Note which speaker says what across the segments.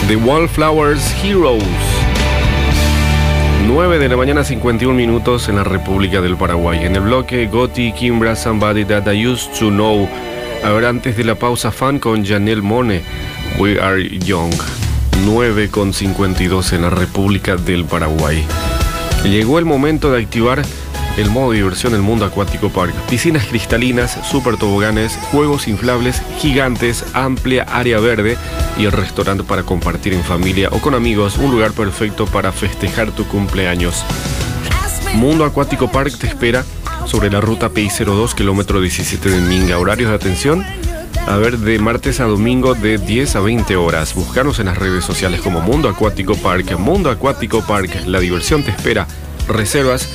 Speaker 1: The Wallflowers Heroes. 9 de la mañana, 51 minutos en la República del Paraguay. En el bloque Gotti, Kimbra, Somebody That I Used to Know. A ver, antes de la pausa, Fan con Janelle Monáe, We Are Young. 9:52 en la República del Paraguay. Llegó el momento de activar el modo diversión del Mundo Acuático Park. Piscinas cristalinas, super toboganes, juegos inflables gigantes, amplia área verde y el restaurante para compartir en familia o con amigos. Un lugar perfecto para festejar tu cumpleaños. Mundo Acuático Park te espera sobre la ruta PI02, kilómetro 17 de Minga. Horarios de atención, a ver, de martes a domingo de 10 a 20 horas. Búscanos en las redes sociales como Mundo Acuático Park. Mundo Acuático Park, la diversión te espera. Reservas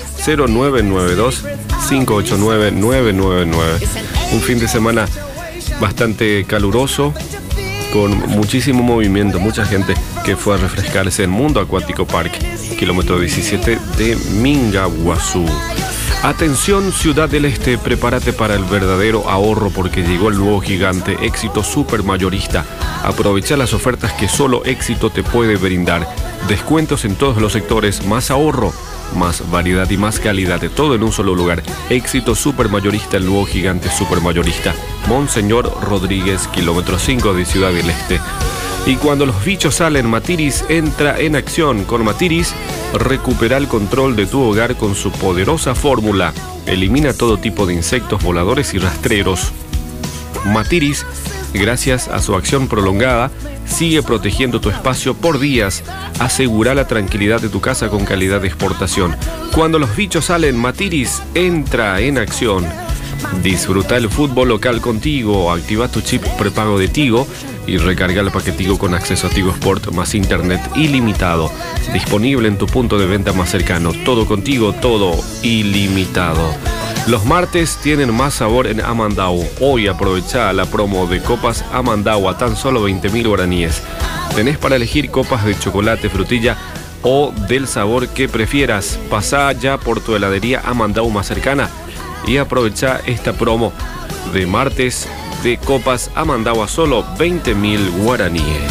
Speaker 1: 0992-589-999. Un fin de semana bastante caluroso, con muchísimo movimiento, mucha gente que fue a refrescarse en Mundo Acuático Park, kilómetro 17 de Mingaguazú. Atención, Ciudad del Este, prepárate para el verdadero ahorro porque llegó el nuevo gigante Éxito Supermayorista. Aprovecha las ofertas que solo Éxito te puede brindar. Descuentos en todos los sectores, más ahorro, más variedad y más calidad, de todo en un solo lugar. Éxito Supermayorista, el nuevo gigante supermayorista. Monseñor Rodríguez, kilómetro 5 de Ciudad del Este. Y cuando los bichos salen, Matiris entra en acción. Con Matiris, recupera el control de tu hogar con su poderosa fórmula. Elimina todo tipo de insectos voladores y rastreros. Matiris, gracias a su acción prolongada, sigue protegiendo tu espacio por días. Asegura la tranquilidad de tu casa con calidad de exportación. Cuando los bichos salen, Matiris entra en acción. Disfruta el fútbol local con Tigo. Activa tu chip prepago de Tigo y recarga el paquete Tigo con acceso a Tigo Sport más internet ilimitado. Disponible en tu punto de venta más cercano. Todo contigo, todo ilimitado. Los martes tienen más sabor en Amandau. Hoy aprovecha la promo de copas Amandau a tan solo 20.000 guaraníes. Tenés para elegir copas de chocolate, frutilla o del sabor que prefieras. Pasá ya por tu heladería Amandau más cercana y aprovecha esta promo de martes de copas Amandau a solo 20.000 guaraníes.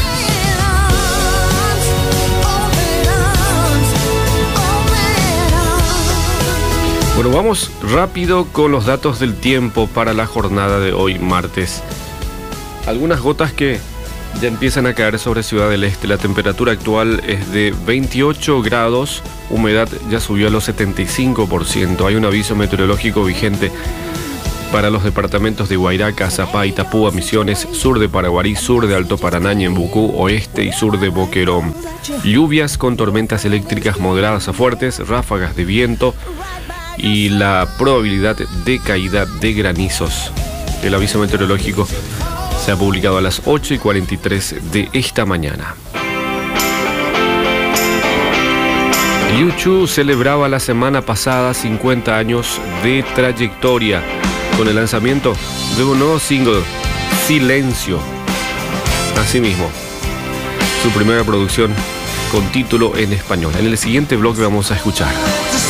Speaker 1: Bueno, vamos rápido con los datos del tiempo para la jornada de hoy, martes. Algunas gotas que ya empiezan a caer sobre Ciudad del Este. La temperatura actual es de 28 grados, humedad ya subió a los 75%. Hay un aviso meteorológico vigente para los departamentos de Guairaca, Zapá, Itapúa, Misiones, sur de Paraguarí, sur de Alto Paraná, Ñembucú, oeste y sur de Boquerón. Lluvias con tormentas eléctricas moderadas a fuertes, ráfagas de viento y la probabilidad de caída de granizos. El aviso meteorológico se ha publicado a las 8:43 de esta mañana. U2 celebraba la semana pasada 50 años de trayectoria con el lanzamiento de un nuevo single, Silencio. Asimismo, su primera producción con título en español. En el siguiente bloque vamos a escuchar